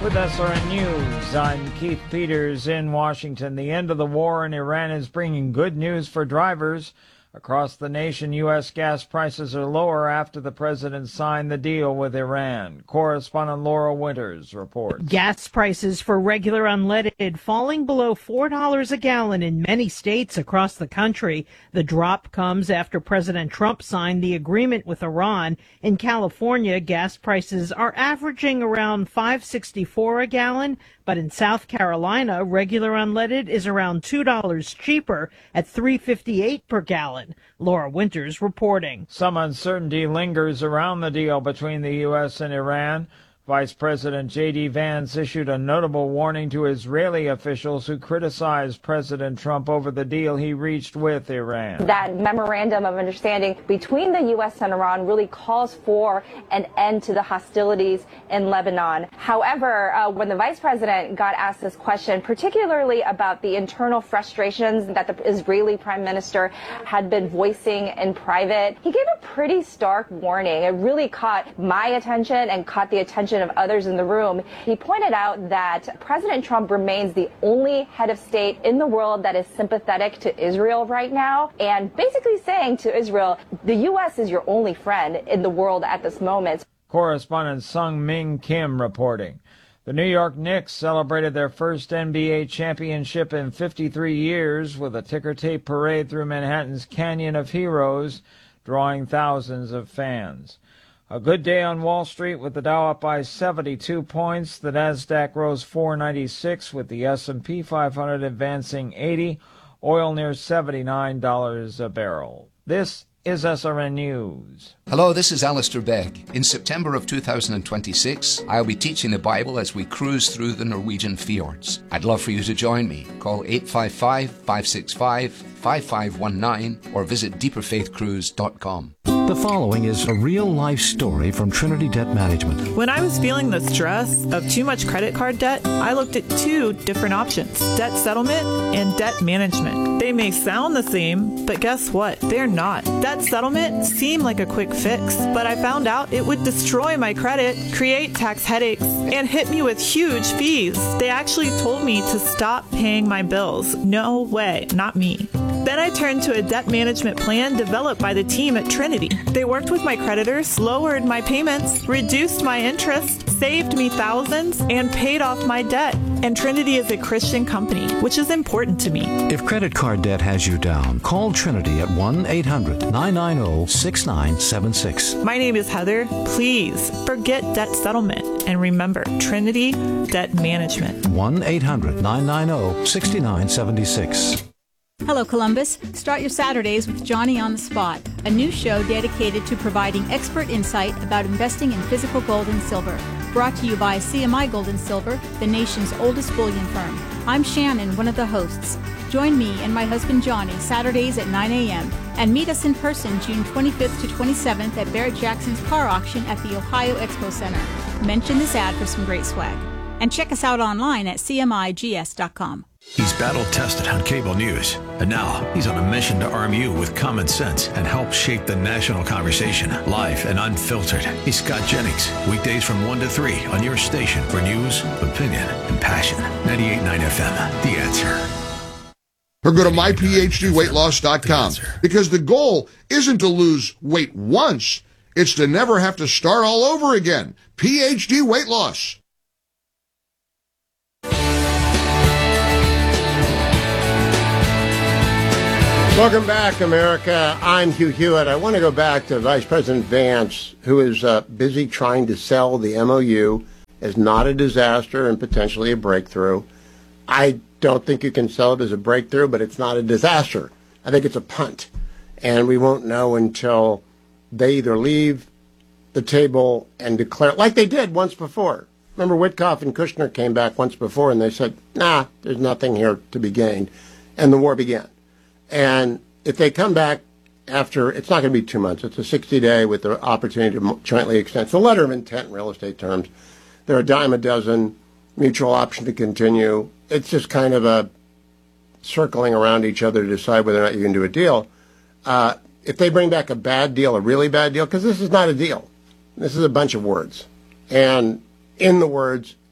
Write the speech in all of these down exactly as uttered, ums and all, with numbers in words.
With S R N News, I'm Keith Peters in Washington. The end of the war in Iran is bringing good news for drivers. Across the nation, U S gas prices are lower after the president signed the deal with Iran. Correspondent Laura Winters reports. Gas prices for regular unleaded falling below four dollars a gallon in many states across the country. The drop comes after President Trump signed the agreement with Iran. In California, gas prices are averaging around five dollars and sixty-four cents a gallon, but in South Carolina, regular unleaded is around two dollars cheaper at three dollars and fifty-eight cents per gallon. Laura Winters reporting. Some uncertainty lingers around the deal between the U S and Iran. Vice President J D Vance issued a notable warning to Israeli officials who criticized President Trump over the deal he reached with Iran. That memorandum of understanding between the U S and Iran really calls for an end to the hostilities in Lebanon. However, uh, when the vice president got asked this question, particularly about the internal frustrations that the Israeli prime minister had been voicing in private, he gave a pretty stark warning. It really caught my attention and caught the attention of others in the room. He pointed out that President Trump remains the only head of state in the world that is sympathetic to Israel right now, and basically saying to Israel, the U S is your only friend in the world at this moment. Correspondent Sung Min Kim reporting. The New York Knicks celebrated their first N B A championship in fifty-three years with a ticker tape parade through Manhattan's Canyon of Heroes, drawing thousands of fans. A good day on Wall Street with the Dow up by seventy-two points. The Nasdaq rose four ninety-six with the S and P five hundred advancing eighty. Oil near seventy-nine dollars a barrel. This is S R N News. Hello, this is Alistair Begg. In September of two thousand twenty-six, I'll be teaching the Bible as we cruise through the Norwegian fjords. I'd love for you to join me. Call eight five five, five six five, five five one nine or visit deeper faith cruise dot com. The following is a real-life story from Trinity Debt Management. When I was feeling the stress of too much credit card debt, I looked at two different options, debt settlement and debt management. They may sound the same, but guess what? They're not. Debt settlement seemed like a quick fix, but I found out it would destroy my credit, create tax headaches, and hit me with huge fees. They actually told me to stop paying my bills. No way, not me. Then I turned to a debt management plan developed by the team at Trinity. They worked with my creditors, lowered my payments, reduced my interest, saved me thousands, and paid off my debt. And Trinity is a Christian company, which is important to me. If credit card debt has you down, call Trinity at one eight hundred, nine nine zero, six nine seven six. My name is Heather. Please forget debt settlement and remember Trinity Debt Management. one eight hundred, nine nine zero, six nine seven six. Hello, Columbus. Start your Saturdays with Johnny on the Spot, a new show dedicated to providing expert insight about investing in physical gold and silver. Brought to you by C M I Gold and Silver, the nation's oldest bullion firm. I'm Shannon, one of the hosts. Join me and my husband Johnny Saturdays at nine a.m. and meet us in person June twenty-fifth to twenty-seventh at Barrett Jackson's car auction at the Ohio Expo Center. Mention this ad for some great swag. And check us out online at c m i g s dot com. He's battle-tested on cable news, and now he's on a mission to arm you with common sense and help shape the national conversation, live and unfiltered. He's Scott Jennings, weekdays from one to three on your station for news, opinion, and passion. ninety-eight point nine F M, The Answer. Or go to my p h d weight loss dot com, because the goal isn't to lose weight once, it's to never have to start all over again. P H D Weight Loss. Welcome back, America. I'm Hugh Hewitt. I want to go back to Vice President Vance, who is uh, busy trying to sell the M O U as not a disaster and potentially a breakthrough. I don't think you can sell it as a breakthrough, but it's not a disaster. I think it's a punt. And we won't know until they either leave the table and declare, like they did once before. Remember, Witkoff and Kushner came back once before and they said, nah, there's nothing here to be gained. And the war began. And if they come back after, it's not going to be two months. It's a sixty-day with the opportunity to jointly extend. It's a letter of intent in real estate terms. They're a dime a dozen, mutual option to continue. It's just kind of a circling around each other to decide whether or not you can do a deal. Uh, if they bring back a bad deal, a really bad deal, because this is not a deal. This is a bunch of words. And in the words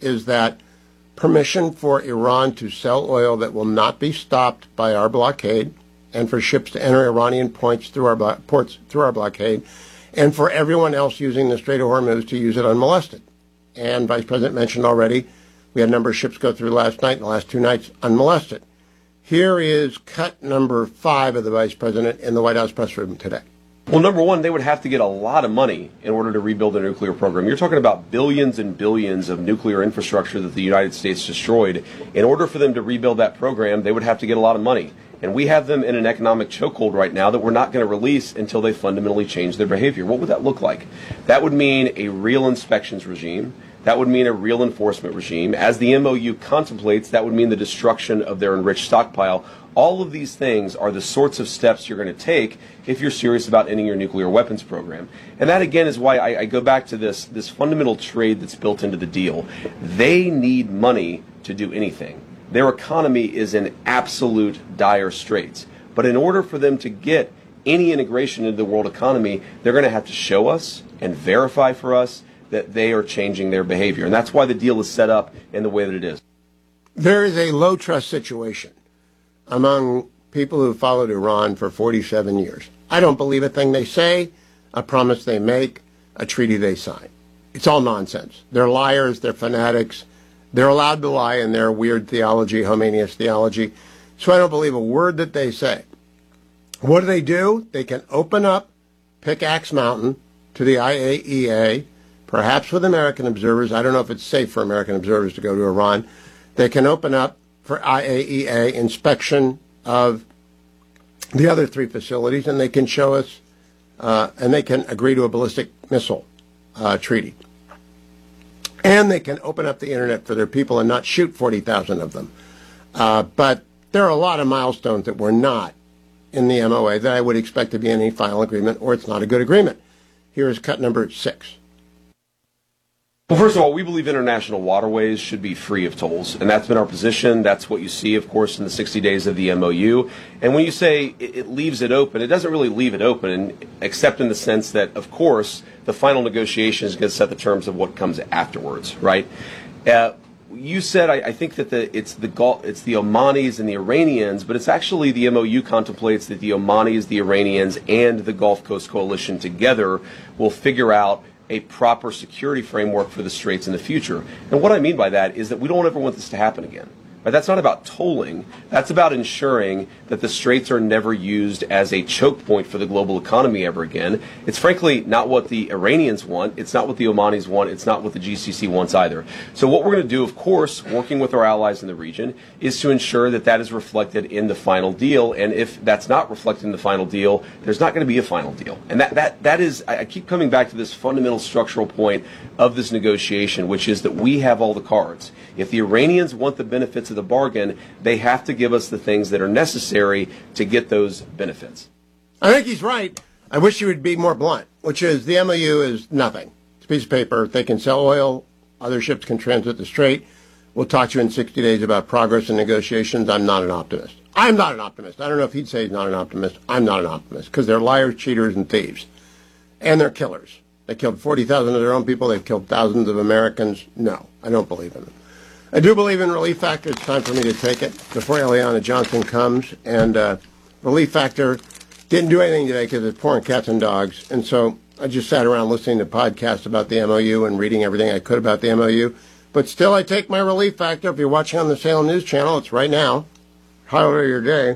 is that permission for Iran to sell oil that will not be stopped by our blockade, and for ships to enter Iranian points through our blo- ports through our blockade, and for everyone else using the Strait of Hormuz to use it unmolested. And Vice President mentioned already, we had a number of ships go through last night and the last two nights unmolested. Here is cut number five of the Vice President in the White House press room today. Well, number one, they would have to get a lot of money in order to rebuild their nuclear program. You're talking about billions and billions of nuclear infrastructure that the United States destroyed. In order for them to rebuild that program, they would have to get a lot of money. And we have them in an economic chokehold right now that we're not going to release until they fundamentally change their behavior. What would that look like? That would mean a real inspections regime. That would mean a real enforcement regime. As the M O U contemplates, that would mean the destruction of their enriched stockpile. All of these things are the sorts of steps you're going to take if you're serious about ending your nuclear weapons program. And that, again, is why I, I go back to this, this fundamental trade that's built into the deal. They need money to do anything. Their economy is in absolute dire straits. But in order for them to get any integration into the world economy, they're going to have to show us and verify for us that they are changing their behavior. And that's why the deal is set up in the way that it is. There is a low trust situation among people who followed Iran for forty-seven years. I don't believe a thing they say, a promise they make, a treaty they sign. It's all nonsense. They're liars, they're fanatics, they're allowed to lie in their weird theology, Khomeiniist theology. So I don't believe a word that they say. What do they do? They can open up Pickaxe Mountain to the I A E A, perhaps with American observers. I don't know if it's safe for American observers to go to Iran. They can open up for I A E A inspection of the other three facilities, and they can show us, uh, and they can agree to a ballistic missile uh, treaty. And they can open up the internet for their people and not shoot forty thousand of them. Uh, but there are a lot of milestones that were not in the M O A that I would expect to be in any final agreement, or it's not a good agreement. Here is cut number six. Well, first of all, we believe international waterways should be free of tolls, and that's been our position. That's what you see, of course, in the sixty days of the M O U. And when you say it, it leaves it open, it doesn't really leave it open, except in the sense that, of course, the final negotiation is going to set the terms of what comes afterwards, right? Uh, you said, I, I think that the, it's the Gulf, it's the Omanis and the Iranians, but it's actually the M O U contemplates that the Omanis, the Iranians, and the Gulf Coast Coalition together will figure out a proper security framework for the Straits in the future. And what I mean by that is that we don't ever want this to happen again. Right? That's not about tolling. That's about ensuring that the Straits are never used as a choke point for the global economy ever again. It's frankly not what the Iranians want. It's not what the Omanis want. It's not what the G C C wants either. So what we're going to do, of course, working with our allies in the region, is to ensure that that is reflected in the final deal. And if that's not reflected in the final deal, there's not going to be a final deal. And that, that, that is, I keep coming back to this fundamental structural point of this negotiation, which is that we have all the cards. If the Iranians want the benefits of the bargain, they have to give us the things that are necessary to get those benefits. I think he's right. I wish he would be more blunt, which is the M O U is nothing. It's a piece of paper. They can sell oil. Other ships can transit the strait. We'll talk to you in sixty days about progress in negotiations. I'm not an optimist. I'm not an optimist. I don't know if he'd say he's not an optimist. I'm not an optimist because they're liars, cheaters, and thieves. And they're killers. They killed forty thousand of their own people. They've killed thousands of Americans. No, I don't believe in them. I do believe in Relief Factor. It's time for me to take it before Eliana Johnson comes. And uh, Relief Factor didn't do anything today because it's pouring cats and dogs. And so I just sat around listening to podcasts about the M O U and reading everything I could about the M O U. But still, I take my Relief Factor. If you're watching on the Salem News Channel, it's right now. Highlight of your day.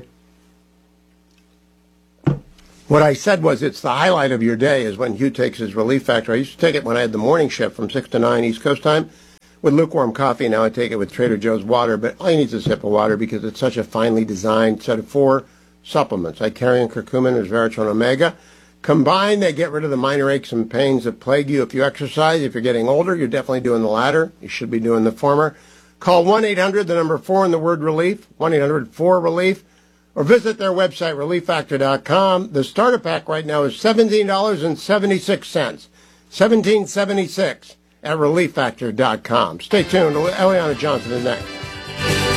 What I said was it's the highlight of your day is when Hugh takes his Relief Factor. I used to take it when I had the morning shift from six to nine East Coast time with lukewarm coffee. Now I take it with Trader Joe's water, but all you need is a sip of water because it's such a finely designed set of four supplements. Icarian, curcumin, and resveratrol omega. Combined, they get rid of the minor aches and pains that plague you if you exercise. If you're getting older, you're definitely doing the latter. You should be doing the former. Call one eight hundred, the number four, and the word relief, one eight hundred four relief, or visit their website, relief factor dot com. The starter pack right now is seventeen dollars and seventy-six cents, seventeen dollars and seventy-six cents at relief factor dot com. Stay tuned. Eliana Johnson is next.